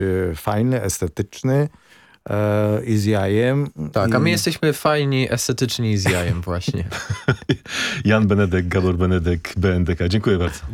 fajny, estetyczny i z jajem. Tak, a my jesteśmy fajni, estetyczni i z jajem właśnie. Jan Benedek, Gabor Benedek, BNDK. Dziękuję bardzo.